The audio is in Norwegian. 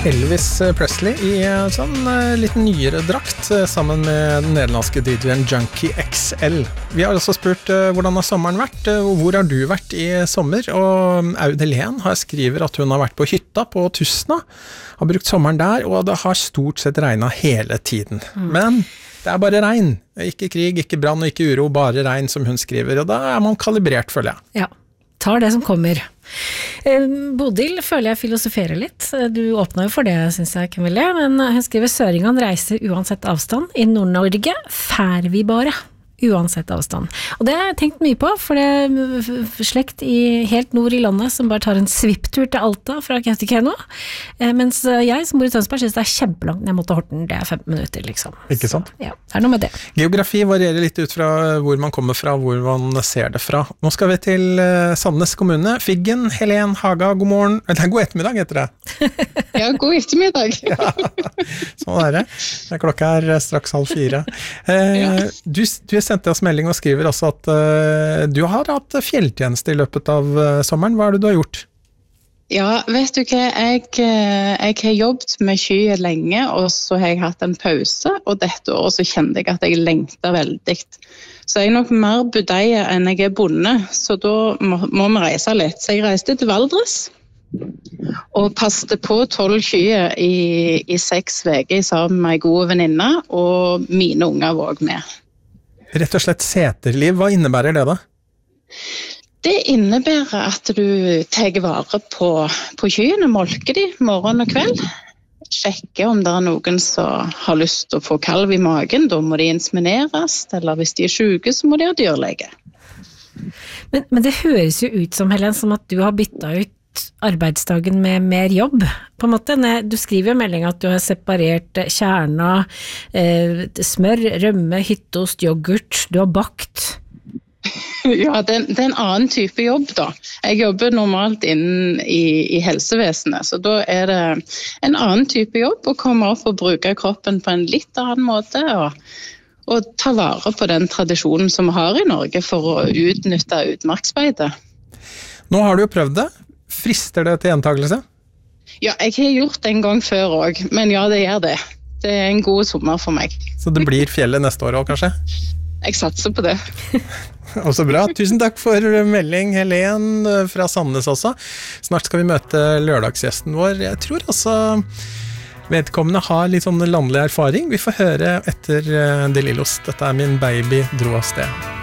Elvis Presley I sånn litt nyere drakt sammen med den nederlandske DJen Junkie XL. Vi har også spurt hvordan har sommeren vært, og hvor har du vært I sommer? Og Aud Helen skriver at hun har vært på hytta på Tustna, har brukt sommeren der, og det har stort sett regnet hele tiden. Men det bare regn, ikke krig, ikke brann og ikke uro, bare regn som hun skriver, og da man kalibrert, føler jeg. Ja. Tar det som kommer. Bodil føler jeg filosoferer litt. Du åpner jo for det, synes jeg, Camille, men hun skriver Søringene reiser uansett avstand. I Nord-Norge fær vi bare. Uansett avstand. Og det har jeg tenkt mye på, for det er slekt helt nord I landet som bare tar en svipptur til Alta fra Kautokeino, mens jeg som bor I Tønsberg synes det kjempelangt når jeg måtte Horten, det 15 minutter liksom. Ikke sant? Så, ja, det noe med det. Geografi varierer litt ut fra hvor man kommer fra, hvor man ser det fra. Nå skal vi til Sandnes kommune. Figgen, Helen Haga, god morgen. Eller god ettermiddag heter det. Ja, god ettermiddag. Ja, sånn det. Klokka straks 3:30. Du sendte oss melding og skriver også at du har hatt fjelltjeneste I løpet av sommeren. Hva det du har gjort? Ja, vet du hva? Jeg har jobbet med sky lenge, og så har jeg hatt en pause, og dette året så kjente jeg at jeg lengtet veldig. Så jeg nok mer budeie enn jeg bonde, så da må vi reise litt. Så jeg reiste til Valdres, og passte på 12 skyer I 6 veker sammen med en god venninne, og mine unger var også med. Rett og slett seterliv, hva innebærer det da? Det innebærer at du tar vare på kyrne, molker de morgen og kveld, sjekker om det noen som har lyst til å få kalv I magen, da må de insemineres, eller hvis de syke så må de ha dyrlege. Men det høres jo ut som, Helen, som at du har byttet ut arbeidsdagen med mer jobb, på en måte. Du skriver jo melding at du har separert kjerna, smør, rømme, hyttost, yoghurt, du har bakt. Ja, det en annen type jobb da. Jeg jobber normalt innen I helsevesenet, så da det en annen type jobb å komme opp og bruke kroppen på en litt annen måte, og ta vare på den tradisjonen som vi har I Norge for å utnytte utmarksbeide. Nå har du jo prøvd det. Frister det til gjentagelse? Ja, jeg har gjort det en gang før også, men ja, det gjør det. Det en god sommer for meg. Så det blir fjellet neste år også, kanskje? Jeg satser på det. Også bra. Tusen takk for melding, Helen fra Sandnes også. Snart skal vi møte lørdagsgjesten vår. Jeg tror også vedkommende har litt sånn landlig erfaring. Vi får høre etter De Lillos. Dette min baby dro av sted.